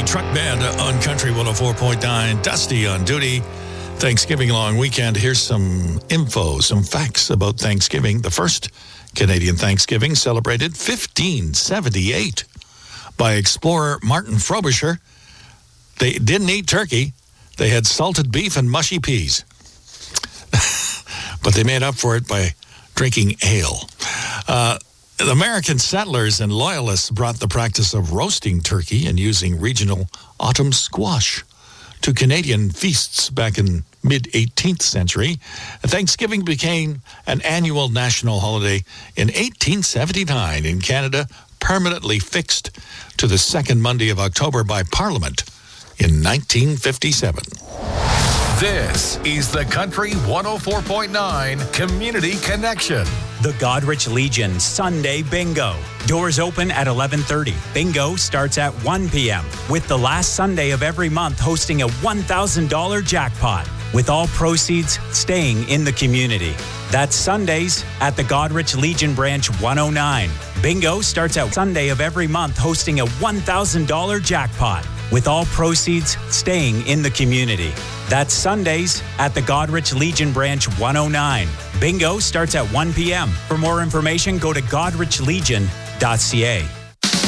Truck Band on Country 104.9. Dusty on duty. Thanksgiving long weekend. Here's some info, some facts about Thanksgiving. The first Canadian Thanksgiving celebrated 1578 by explorer Martin Frobisher. They didn't eat turkey. They had salted beef and mushy peas. But they made up for it by drinking ale. The American settlers and loyalists brought the practice of roasting turkey and using regional autumn squash to Canadian feasts back in mid-18th century. Thanksgiving became an annual national holiday in 1879 in Canada, permanently fixed to the second Monday of October by Parliament in 1957. This is the Country 104.9 Community Connection. The Goderich Legion Sunday Bingo. Doors open at 11:30. Bingo starts at 1 p.m. with the last Sunday of every month hosting a $1,000 jackpot, with all proceeds staying in the community. That's Sundays at the Goderich Legion Branch 109. Bingo starts at Sunday of every month hosting a $1,000 jackpot, with all proceeds staying in the community. That's Sundays at the Goderich Legion Branch 109. Bingo starts at 1 p.m. For more information, go to goderichlegion.ca.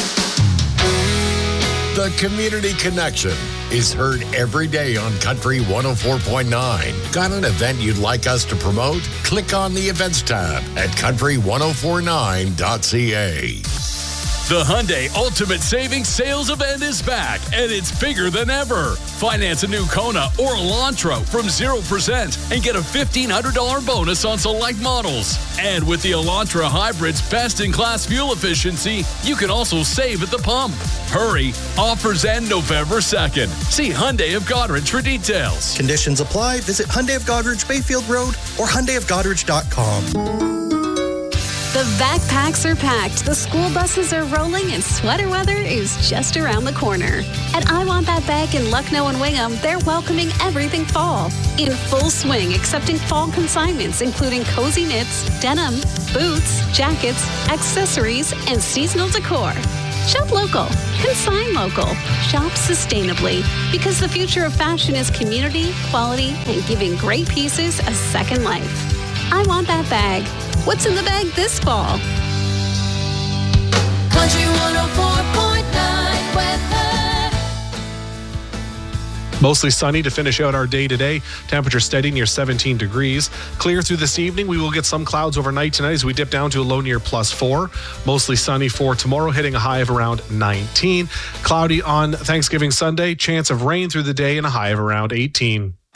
The Community Connection is heard every day on Country 104.9. Got an event you'd like us to promote? Click on the Events tab at country1049.ca. The Hyundai Ultimate Savings Sales Event is back, and it's bigger than ever. Finance a new Kona or Elantra from 0% and get a $1,500 bonus on select models. And with the Elantra Hybrid's best-in-class fuel efficiency, you can also save at the pump. Hurry, offers end November 2nd. See Hyundai of Goderich for details. Conditions apply. Visit Hyundai of Goderich, Bayfield Road, or HyundaiofGoderich.com. The backpacks are packed, the school buses are rolling, and sweater weather is just around the corner. At I Want That Bag in Lucknow and Wingham, they're welcoming everything fall. In full swing, accepting fall consignments, including cozy knits, denim, boots, jackets, accessories, and seasonal decor. Shop local, consign local, shop sustainably, because the future of fashion is community, quality, and giving great pieces a second life. I Want That Bag. What's in the bag this fall? Country 104.9 weather. Mostly sunny to finish out our day today. Temperature steady near 17 degrees. Clear through this evening. We will get some clouds overnight tonight as we dip down to a low near +4. Mostly sunny for tomorrow, hitting a high of around 19. Cloudy on Thanksgiving Sunday. Chance of rain through the day and a high of around 18.